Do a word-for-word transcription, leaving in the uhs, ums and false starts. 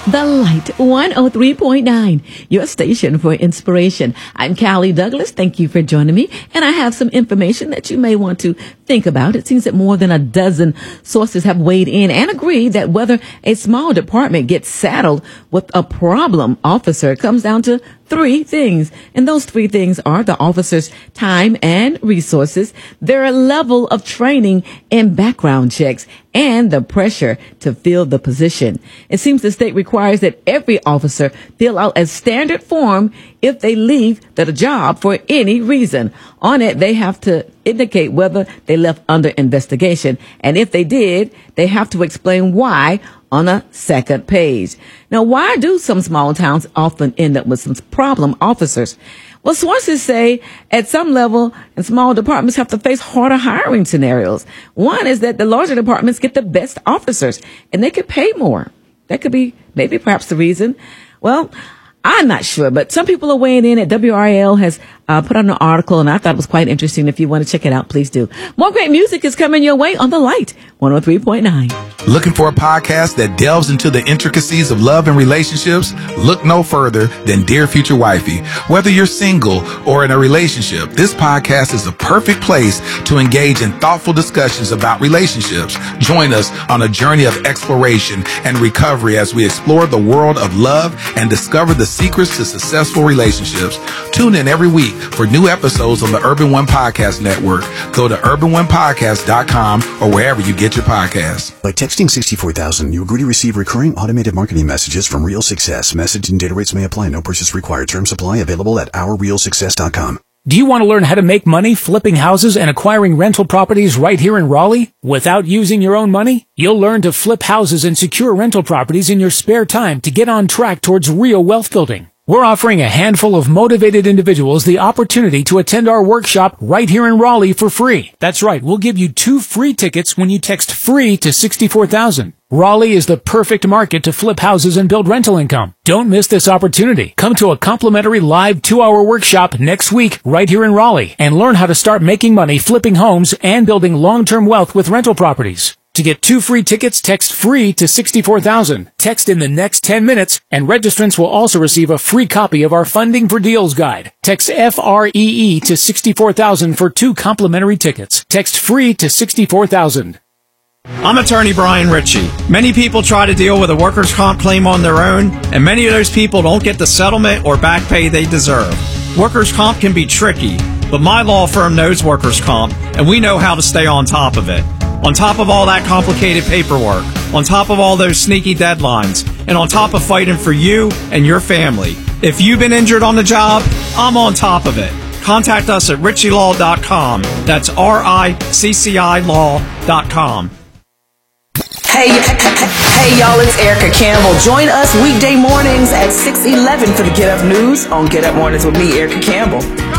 The Light one oh three point nine, your station for inspiration. I'm Callie Douglas. Thank you for joining me. And I have some information that you may want to think about. It seems that more than a dozen sources have weighed in and agreed that whether a small department gets saddled with a problem officer comes down to three things. And those three things are the officer's time and resources, their level of training and background checks, and the pressure to fill the position. It seems the state requires that every officer fill out a standard form if they leave the job for any reason. On it, they have to indicate whether they left under investigation. And if they did, they have to explain why on a second page. Now, why do some small towns often end up with some problem officers? Well, sources say at some level, and small departments have to face harder hiring scenarios. One is that the larger departments get the best officers, and they could pay more. That could be maybe perhaps the reason. Well, I'm not sure, but some people are weighing in. At W R L has uh, put out an article, and I thought it was quite interesting. If you want to check it out, please do. More great music is coming your way on The Light one oh three point nine. Looking for a podcast that delves into the intricacies of love and relationships? Look no further than Dear Future Wifey. Whether you're single or in a relationship, this podcast is the perfect place to engage in thoughtful discussions about relationships. Join us on a journey of exploration and recovery as we explore the world of love and discover the secrets to successful relationships. Tune in every week for new episodes on the Urban One Podcast Network. Go to urban one podcast dot com or wherever you get your podcasts. By texting sixty-four thousand, you agree to receive recurring automated marketing messages from Real Success. Message and data rates may apply. No purchase required. Terms apply. Available at our real success dot com. Do you want to learn how to make money flipping houses and acquiring rental properties right here in Raleigh without using your own money? You'll learn to flip houses and secure rental properties in your spare time to get on track towards real wealth building. We're offering a handful of motivated individuals the opportunity to attend our workshop right here in Raleigh for free. That's right, we'll give you two free tickets when you text FREE to sixty-four thousand. Raleigh is the perfect market to flip houses and build rental income. Don't miss this opportunity. Come to a complimentary live two-hour workshop next week right here in Raleigh and learn how to start making money flipping homes and building long-term wealth with rental properties. To get two free tickets, text FREE to sixty-four thousand. Text in the next ten minutes, and registrants will also receive a free copy of our Funding for Deals guide. Text F R E E to sixty-four thousand for two complimentary tickets. Text FREE to sixty-four thousand. I'm attorney Brian Ritchie. Many people try to deal with a workers' comp claim on their own, and many of those people don't get the settlement or back pay they deserve. Workers' comp can be tricky, but my law firm knows workers' comp, and we know how to stay on top of it. On top of all that complicated paperwork, on top of all those sneaky deadlines, and on top of fighting for you and your family. If you've been injured on the job, I'm on top of it. Contact us at ritchie law dot com. That's R I C C I law dot com. Hey, hey, y'all, it's Erica Campbell. Join us weekday mornings at six eleven for the Get Up News on Get Up Mornings with me, Erica Campbell.